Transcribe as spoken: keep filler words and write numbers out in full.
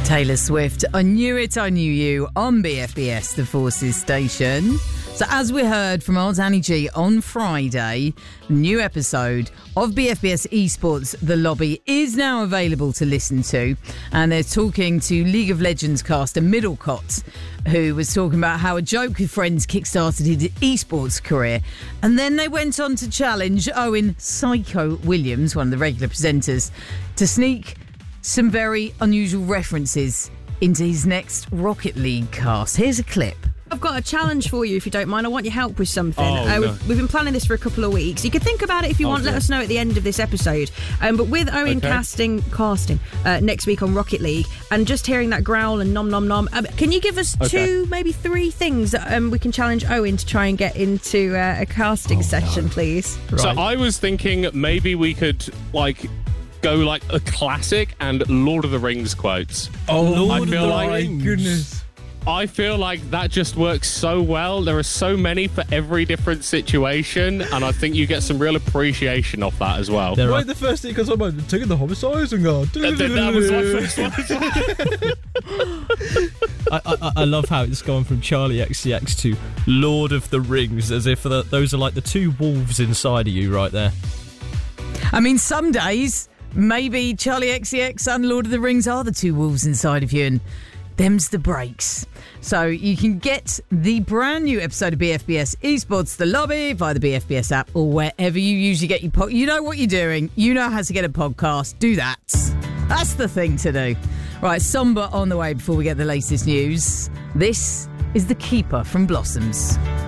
Taylor Swift, I Knew It, I Knew You on B F B S, the Forces station. So as we heard from our Danny G on Friday, the new episode of B F B S Esports The Lobby is now available to listen to. And they're talking to League of Legends caster Middlecott, who was talking about how a joke with friends kickstarted his esports career. And then they went on to challenge Owen Psycho Williams, one of the regular presenters, to sneak some very unusual references into his next Rocket League cast. Here's a clip. I've got a challenge for you, if you don't mind. I want your help with something. Oh, uh, no. we've, we've been planning this for a couple of weeks. You can think about it if you Oh, want. dear. Let us know at the end of this episode. Um, but with Owen Okay. casting casting uh, next week on Rocket League, and just hearing that growl and nom nom nom, um, can you give us Okay. two, maybe three things that um, we can challenge Owen to try and get into uh, a casting Oh, session, no. please? So Right. I was thinking maybe we could like go like a classic and Lord of the Rings quotes. Oh, I Lord feel of the like- Rings. Goodness. I feel like that just works so well. There are so many for every different situation, and I think you get some real appreciation off that as well. There Right, the first thing comes up about taking the homicides and go. That, that- that was my first one. I, I, I love how it's gone from Charlie X C X to Lord of the Rings, as if the, those are like the two wolves inside of you right there. I mean, some days, maybe Charlie X C X and Lord of the Rings are the two wolves inside of you, and them's the breaks. So you can get the brand new episode of B F B S Esports The Lobby via the B F B S app or wherever you usually get your pod. You know what you're doing. You know how to get a podcast. Do that. That's the thing to do. Right, somber on the way before we get the latest news. This is The Keeper from Blossoms.